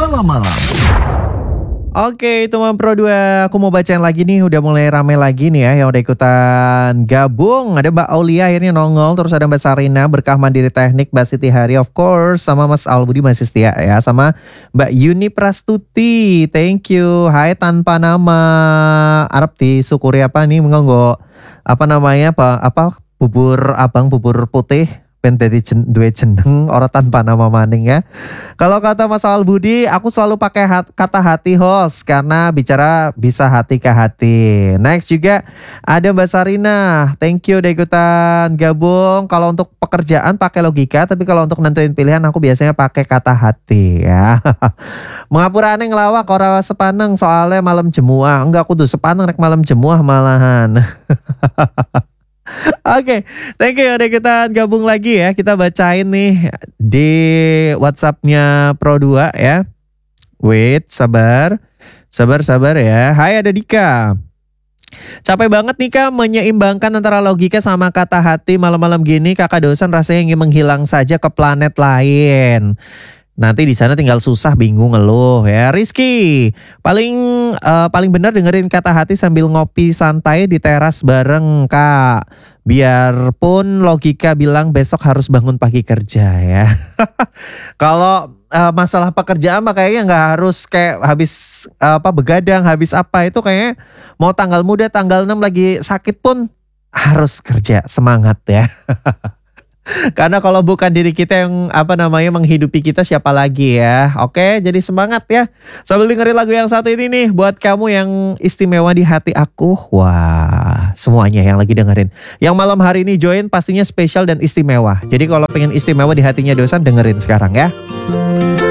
malam-malam. Oke, teman Pro 2, aku mau bacain lagi nih, udah mulai rame lagi nih ya yang udah ikutan gabung. Ada Mbak Aulia akhirnya nongol, terus ada Mbak Sarina, Berkah Mandiri Teknik, Mbak Siti Hari of course, sama Mas Albudi masih setia ya, sama Mbak Yuni Prastuti, thank you. Hai tanpa nama, Arab disyukuri apa nih, mengonggo apa namanya, apa bubur abang, bubur putih. Ben dari dua jeneng orang tanpa nama maning ya. Kalau kata Mas Albudi, aku selalu pakai kata hati host karena bicara bisa hati ke hati. Next juga ada Mbak Sarina, thank you udah ikutan gabung. Kalau untuk pekerjaan pakai logika, tapi kalau untuk nentuin pilihan aku biasanya pakai kata hati ya. Mengapura aneh ngelawak ora sepaneng soalnya malam jemuah. Enggak, aku tuh sepaneng rek malam jemuah malahan. Oke, thank you udah kita gabung lagi ya. Kita bacain nih di WhatsApp-nya Pro 2 ya. Wait, sabar. Sabar ya. Hai, ada Dika. Capek banget nih Kak menyeimbangkan antara logika sama kata hati malam-malam gini. Kakak dosen rasanya ingin menghilang saja ke planet lain. Nanti di sana tinggal susah, bingung, ngeluh ya. Rizky, paling benar dengerin kata hati sambil ngopi santai di teras bareng Kak. Biarpun logika bilang besok harus bangun pagi kerja ya. Kalau masalah pekerjaan mah kayaknya nggak harus kayak habis begadang, habis apa itu kayaknya mau tanggal muda, tanggal 6 lagi sakit pun harus kerja, semangat ya. Karena kalau bukan diri kita yang menghidupi kita, siapa lagi ya. Oke, jadi semangat ya. Sambil dengerin lagu yang satu ini nih, buat kamu yang istimewa di hati aku. Wah, semuanya yang lagi dengerin. Yang malam hari ini join pastinya spesial dan istimewa. Jadi kalau pengen istimewa di hatinya dosen, dengerin sekarang ya.